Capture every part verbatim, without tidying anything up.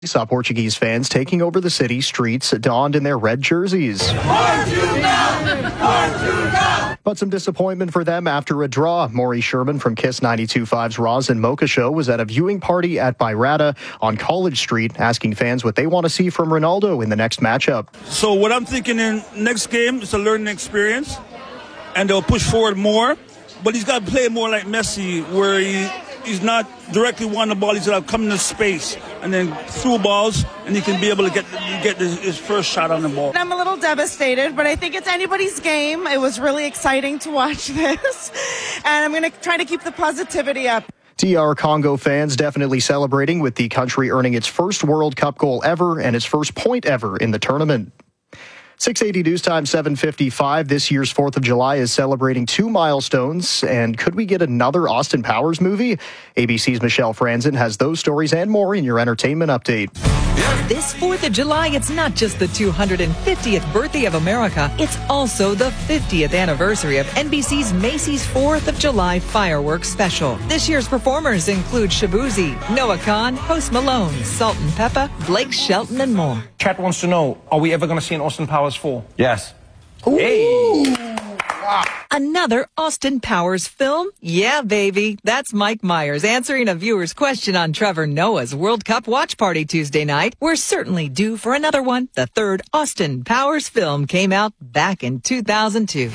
Saw Portuguese fans taking over the city streets, donned in their red jerseys. Portugal! Portugal! But some disappointment for them after a draw. Maury Sherman from Kiss ninety-two point five's Roz and Mocha Show was at a viewing party at Bayrata on College Street, asking fans what they want to see from Ronaldo in the next matchup. So what I'm thinking in next game is a learning experience, and they'll push forward more. But he's got to play more like Messi, where he he's not directly wanting the ball. He's got to come into space and then through balls, and he can be able to get get his, his first shot on the ball. I'm a little devastated, but I think it's anybody's game. It was really exciting to watch this, and I'm going to try to keep the positivity up. D R Congo fans definitely celebrating, with the country earning its first World Cup goal ever and its first point ever in the tournament. six eighty News Time, seven fifty-five. This year's fourth of July is celebrating two milestones. And could we get another Austin Powers movie? A B C's Michelle Franzen has those stories and more in your entertainment update. This fourth of July, it's not just the two hundred fiftieth birthday of America. It's also the fiftieth anniversary of N B C's Macy's fourth of July fireworks special. This year's performers include Shabuzi, Noah Khan, Post Malone, Salt and Pepper, Blake Shelton, and more. Chat wants to know, are we ever going to see an Austin Powers four? Yes. Ooh. Hey. Wow. Another Austin Powers film? Yeah, baby. That's Mike Myers answering a viewer's question on Trevor Noah's World Cup watch party Tuesday night. We're certainly due for another one. The third Austin Powers film came out back in two thousand two.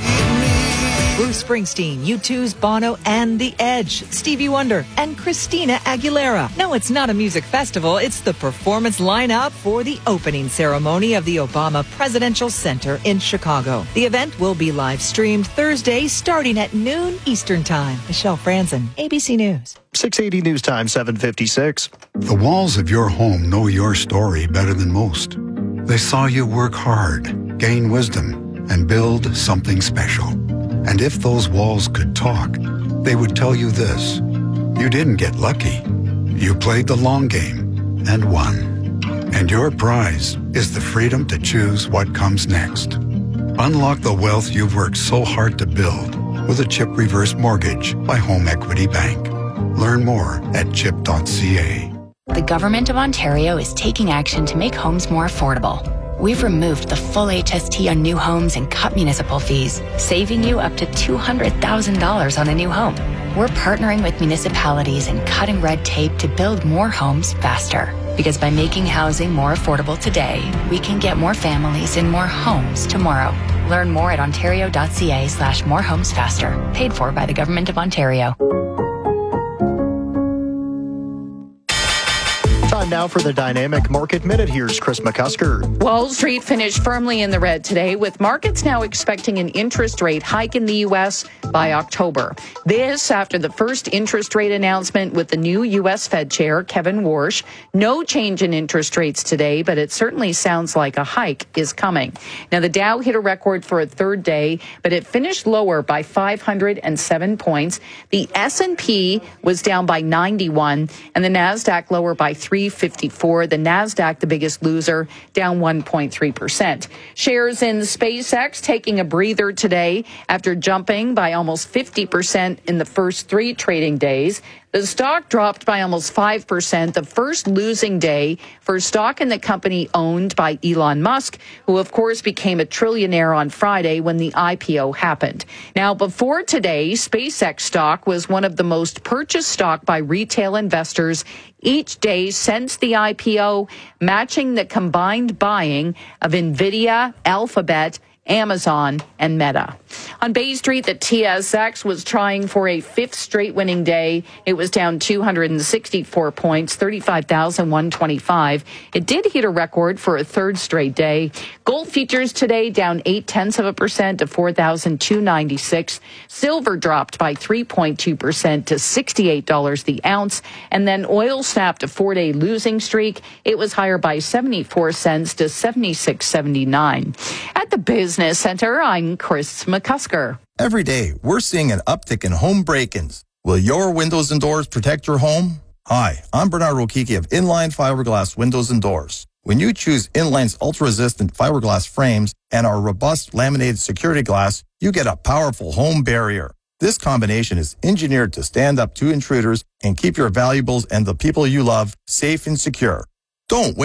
Bruce Springsteen, U two's Bono, and The Edge, Stevie Wonder, and Christina Aguilera. No, it's not a music festival. It's the performance lineup for the opening ceremony of the Obama Presidential Center in Chicago. The event will be live streamed Thursday starting at noon Eastern Time. Michelle Franzen, A B C News. six eighty News Time, seven fifty-six. The walls of your home know your story better than most. They saw you work hard, gain wisdom, and build something special. And if those walls could talk, they would tell you this: you didn't get lucky. You played the long game and won. And your prize is the freedom to choose what comes next. Unlock the wealth you've worked so hard to build with a CHIP reverse mortgage by Home Equity Bank. Learn more at chip dot c a. The Government of Ontario is taking action to make homes more affordable. We've removed the full H S T on new homes and cut municipal fees, saving you up to two hundred thousand dollars on a new home. We're partnering with municipalities and cutting red tape to build more homes faster. Because by making housing more affordable today, we can get more families in more homes tomorrow. Learn more at ontario dot c a slash more homes faster. Paid for by the Government of Ontario. Time now for the Dynamic Market Minute. Here's Chris McCusker. Wall Street finished firmly in the red today, with markets now expecting an interest rate hike in the U S by October. This after the first interest rate announcement with the new U S Fed Chair, Kevin Warsh. No change in interest rates today, but it certainly sounds like a hike is coming. Now, the Dow hit a record for a third day, but it finished lower by five hundred seven points. The S and P was down by ninety-one, and the NASDAQ lower by three fifty-four. The NASDAQ, the biggest loser, down one point three percent. Shares in SpaceX taking a breather today after jumping by almost fifty percent in the first three trading days. The stock dropped by almost five percent, the first losing day for stock in the company owned by Elon Musk, who of course became a trillionaire on Friday when the I P O happened. Now, before today, SpaceX stock was one of the most purchased stock by retail investors each day since the I P O, matching the combined buying of NVIDIA, Alphabet, Amazon, and Meta. On Bay Street, the T S X was trying for a fifth straight winning day. It was down two hundred sixty-four points, thirty-five thousand one hundred twenty-five. It did hit a record for a third straight day. Gold futures today down eight tenths of a percent to four thousand two hundred ninety-six. Silver dropped by three point two percent to sixty-eight dollars the ounce. And then oil snapped a four-day losing streak. It was higher by seventy-four cents to seventy-six seventy-nine. At the Business Center, I'm Chris McCusker. Every day, we're seeing an uptick in home break-ins. Will your windows and doors protect your home? Hi, I'm Bernard Rokiki of Inline Fiberglass Windows and Doors. When you choose Inline's ultra-resistant fiberglass frames and our robust laminated security glass, you get a powerful home barrier. This combination is engineered to stand up to intruders and keep your valuables and the people you love safe and secure. Don't wait.